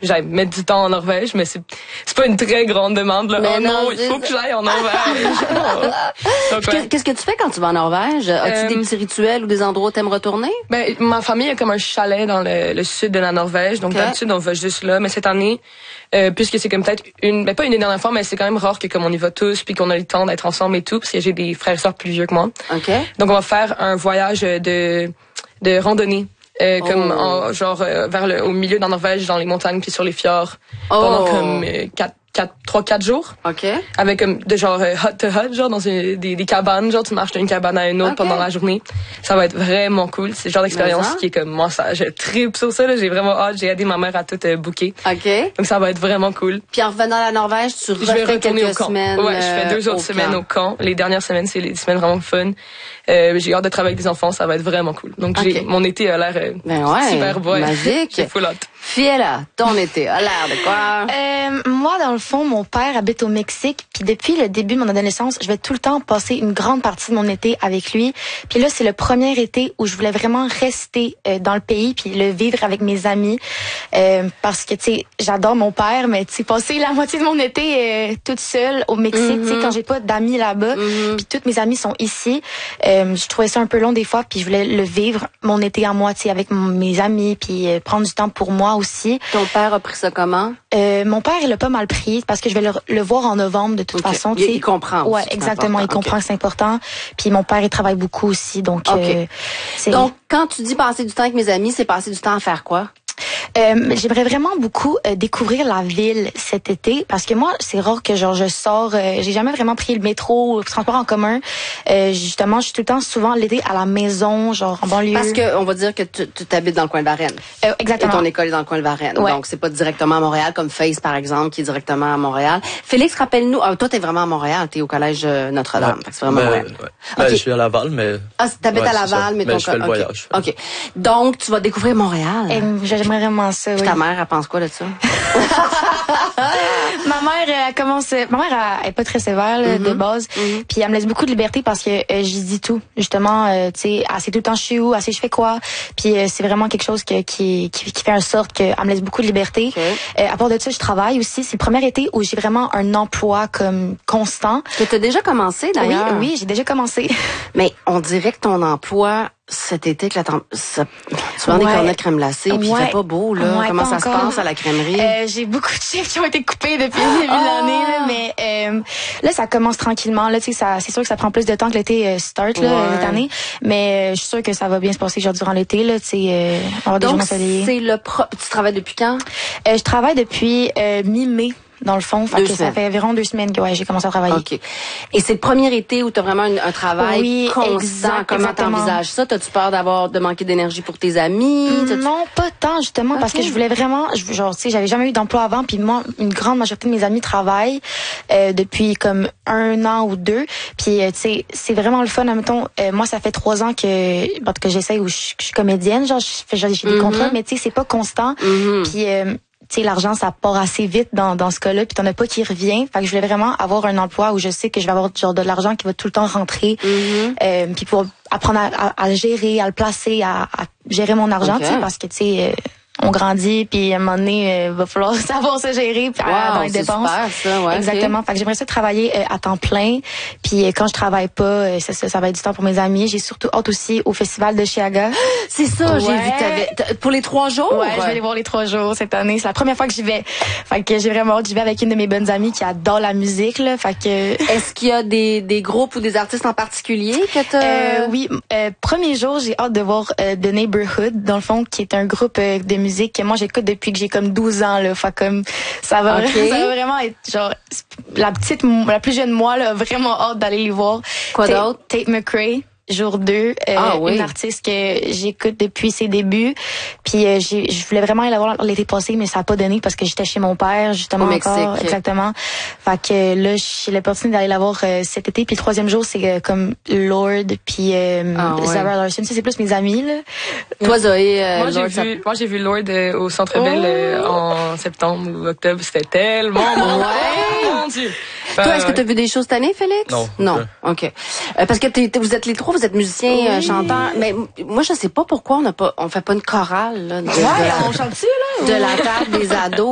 j'aille mettre du temps en Norvège, mais c'est pas une très grande demande, là. Mais oh non, il faut que j'aille en Norvège. Donc, ouais. Qu'est-ce que tu fais quand tu vas en Norvège? As-tu des petits rituels ou des endroits où t'aimes retourner? Ben, ma famille a comme un chalet dans le sud de la Norvège, donc d'habitude, on va juste là, mais cette année, puisque c'est comme peut-être pas une des dernières fois, mais c'est quand même rare que comme on y va tous, puis qu'on a le temps d'être ensemble et tout, parce que j'ai des frères et sœurs plus vieux que moi. OK. Donc, on va faire un voyage de randonnée. Comme vers au milieu de la Norvège, dans les montagnes puis sur les fjords, pendant comme 3-4 jours. OK. Avec comme de genre hut to hut, genre dans des cabanes, genre tu marches d'une cabane à une autre pendant la journée. Ça va être vraiment cool. C'est le genre d'expérience qui est comme moi, ça, je tripe sur ça, là. J'ai vraiment hâte. J'ai aidé ma mère à tout booker. OK. Donc ça va être vraiment cool. Puis en revenant à la Norvège, tu refais quelques semaines. Ouais, je fais 2 autres semaines au camp. Les dernières semaines, c'est les semaines vraiment fun. J'ai hâte de travailler avec des enfants, ça va être vraiment cool. Donc mon été a l'air super beau. Magique. J'ai full hâte. Fiela, ton été a l'air de quoi? Moi, dans le fond, mon père habite au Mexique, puis depuis le début de mon adolescence, je vais tout le temps passer une grande partie de mon été avec lui. Puis là, c'est le premier été où je voulais vraiment rester dans le pays puis le vivre avec mes amis, parce que tu sais, j'adore mon père, mais tu sais, passer la moitié de mon été toute seule au Mexique, tu sais, quand j'ai pas d'amis là-bas, puis toutes mes amis sont ici, je trouvais ça un peu long des fois, puis je voulais le vivre mon été en moitié avec mes amis, puis prendre du temps pour moi aussi. Ton père a pris ça comment? Mon père, il a pas mal pris parce que je vais le voir en novembre de toute façon. Il comprend aussi. Ouais, exactement. Il comprend que c'est important. Puis mon père, il travaille beaucoup aussi, donc. Donc, quand tu dis passer du temps avec mes amis, c'est passer du temps à faire quoi? J'aimerais vraiment beaucoup découvrir la ville cet été parce que moi c'est rare que genre je sors, j'ai jamais vraiment pris le métro ou le transport en commun. Justement, je suis tout le temps souvent l'été à la maison, genre en banlieue. Parce que on va dire que tu t'habites dans le coin de Varennes. Exactement. Et ton école est dans le coin de Varennes. Ouais. Donc c'est pas directement à Montréal comme Face par exemple qui est directement à Montréal. Félix, rappelle-nous, toi t'es vraiment à Montréal, t'es au collège Notre-Dame. Ouais. C'est vraiment Montréal. Ouais. Je suis à Laval, mais t'habites à Laval, mais je fais le voyage. OK. Donc tu vas découvrir Montréal. J'aimerais vraiment ça. Oui. Ta mère, elle pense quoi de ça? Ma mère, elle est pas très sévère là, de base. Puis elle me laisse beaucoup de liberté parce que j'y dis tout. Justement, tu sais, elle sait tout le temps je suis où, elle sait je fais quoi. Puis c'est vraiment quelque chose qui fait en sorte qu'elle me laisse beaucoup de liberté. Okay. À part de ça, je travaille aussi. C'est le premier été où j'ai vraiment un emploi comme constant. Que tu as déjà commencé d'ailleurs? Oui, j'ai déjà commencé. Mais on dirait que ton emploi cet été que tu vends des cornets de crème glacée puis il fait pas beau là. Comment ça se passe à la crèmerie? J'ai beaucoup de chiffres qui ont été coupés depuis le début de l'année là, mais là ça commence tranquillement là, tu sais, c'est sûr que ça prend plus de temps que l'été start là cette année, mais je suis sûre que ça va bien se passer genre durant l'été là, tu sais, avoir des journées ensoleillées. C'est tu travailles depuis quand? Je travaille depuis mi-mai. Dans le fond, ça fait environ 2 semaines que j'ai commencé à travailler. OK. Et c'est le premier été où tu as vraiment un travail constant. Comment t'envisages ça? T'as-tu peur de manquer d'énergie pour tes amis? Non, pas tant, justement, parce que je voulais vraiment, genre, tu sais, j'avais jamais eu d'emploi avant, puis moi, une grande majorité de mes amis travaillent depuis comme 1 an ou 2. Puis, tu sais, c'est vraiment le fun. Admettons, moi, ça fait 3 ans que j'essaye où je suis comédienne, genre, j'ai des contrats, mais tu sais, c'est pas constant. Puis, tu sais, l'argent, ça part assez vite dans ce cas-là, puis t'en as pas qui revient. Fait que je voulais vraiment avoir un emploi où je sais que je vais avoir genre de l'argent qui va tout le temps rentrer, puis pour apprendre à le gérer, à le placer, à gérer mon argent, tu sais, parce que tu sais, on grandit, puis à un moment donné, va falloir savoir se gérer dans les dépenses. Super, ça, exactement. Fait que j'aimerais ça travailler à temps plein. Puis quand je travaille pas, ça va être du temps pour mes amis. J'ai surtout hâte aussi au festival de Chiaga. C'est ça, j'ai vu que t'avais pour les 3 jours. Ouais, je vais aller voir les 3 jours cette année. C'est la première fois que j'y vais. Fait que j'ai vraiment hâte. J'y vais avec une de mes bonnes amies qui adore la musique là. Fait que est-ce qu'il y a des groupes ou des artistes en particulier que t'as? Oui, premier jour, j'ai hâte de voir The Neighborhood, dans le fond, qui est un groupe de musique que moi j'écoute depuis que j'ai comme 12 ans là. Fait comme ça va vraiment être genre la plus jeune moi là, vraiment hâte d'aller les voir. Quoi d'autre? Tate McRae. Jour 2, une artiste que j'écoute depuis ses débuts. Puis je voulais vraiment aller la voir l'été passé, mais ça a pas donné parce que j'étais chez mon père justement au Mexique. Encore. Exactement. Fait que là j'ai l'opportunité d'aller la voir cet été. Puis le 3e jour c'est comme Lord puis Zara Larsson. C'est plus mes amis là. Toi Zoé, moi j'ai vu Lord au Centre Bell en septembre ou octobre. C'était tellement bon. Mon Dieu. Toi, est-ce que tu as vu des choses cette année, Félix? Non. OK. Parce que vous êtes les 3, vous êtes musiciens, chanteurs. Mais moi, je sais pas pourquoi on fait pas une chorale, là. On chante-tu, là? De la table des ados.